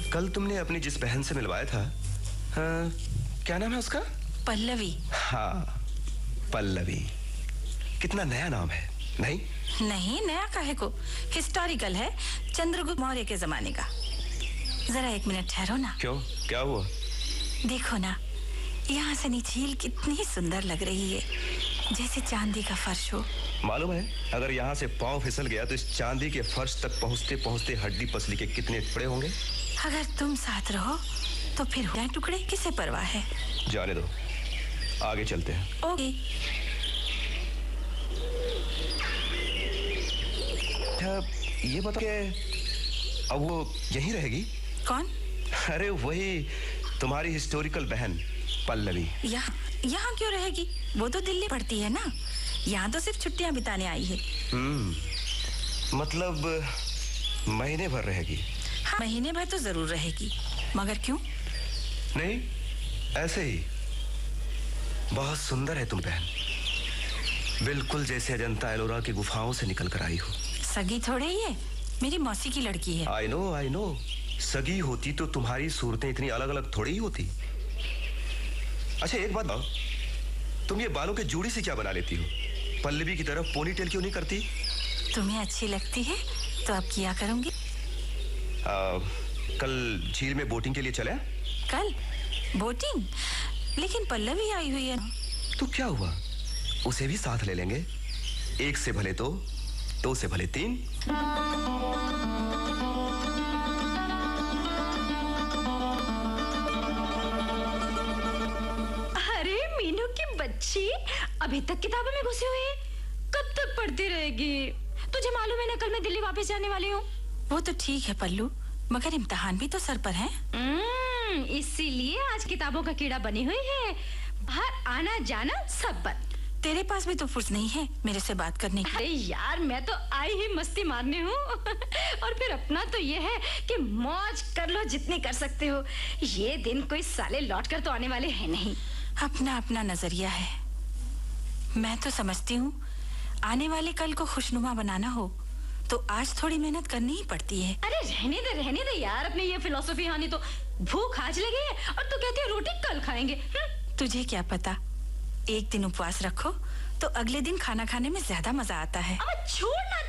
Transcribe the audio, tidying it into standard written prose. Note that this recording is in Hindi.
कल तुमने अपनी जिस बहन से मिलवाया था, क्या नाम है उसका? पल्लवी। हाँ, पल्लवी। कितना नया नाम है, नहीं? नहीं, नया काहे को, हिस्टोरिकल है, चंद्रगुप्त मौर्य के जमाने का। जरा एक मिनट ठहरो ना। क्यों, क्या हुआ? देखो ना, यहाँ से झील कितनी सुंदर लग रही है, जैसे चांदी का फर्श हो। मालूम है, अगर यहाँ से पाँव फिसल गया तो इस चांदी के फर्श तक पहुँचते पहुँचते हड्डी पसली के कितने टुकड़े होंगे। अगर तुम साथ रहो तो फिर हो टुकड़े, किसे परवाह है। जाने दो, आगे चलते हैं। ओके। ये बता के अब वो यहीं रहेगी? कौन? अरे वही तुम्हारी हिस्टोरिकल बहन पल्लवी। यहाँ क्यों रहेगी? वो तो दिल्ली पढ़ती है ना, यहाँ तो सिर्फ छुट्टियां बिताने आई है। मतलब महीने भर रहेगी? हाँ, महीने भर तो जरूर रहेगी, मगर क्यों? नहीं, ऐसे ही। बहुत सुंदर है तुम बहन, बिल्कुल जैसे अजंता एलोरा की गुफाओं से निकल कर आई हो। सगी थोड़े ही है, मेरी मौसी की लड़की है। आई नो, सगी होती तो तुम्हारी सूरतें इतनी अलग अलग थोड़ी ही होती। अच्छा एक बात बताओ, तुम ये बालों के जूड़ी से क्या बना लेती हो? पल्लवी की तरफ पोनीटेल क्यों नहीं करती? तुम्हें अच्छी लगती है तो अब किया करूंगी। कल झील में बोटिंग के लिए चले? कल बोटिंग? लेकिन पल्लवी आई हुई है। तो क्या हुआ, उसे भी साथ ले लेंगे। एक से भले दो से भले तीन। अरे मीनू की बच्ची अभी तक किताबों में घुसी हुई है, कब तक पढ़ती रहेगी? तुझे मालूम है ना, कल मैं दिल्ली वापस जाने वाली हूँ। वो तो ठीक है पल्लू, मगर इम्तिहान भी तो सर पर है। इसीलिए आज किताबों का कीड़ा बनी हुई है, बाहर आना जाना सब बंद। तेरे पास भी तो फुर्सत नहीं है मेरे से बात करने की। अरे यार, मैं तो आई ही मस्ती मारने हूँ और फिर अपना तो ये है कि मौज कर लो जितनी कर सकते हो। ये दिन कोई साले लौट कर तो आने वाले हैं नहीं। अपना अपना नजरिया है। मैं तो समझती हूँ आने वाले कल को खुशनुमा बनाना हो तो आज थोड़ी मेहनत करनी ही पड़ती है। अरे रहने दे यार अपनी ये फिलॉसफी। हानि तो भूख आज लगी है और तू कहती है रोटी कल खाएंगे। तुझे क्या पता, एक दिन उपवास रखो तो अगले दिन खाना खाने में ज्यादा मजा आता है। अब छोड़ ना।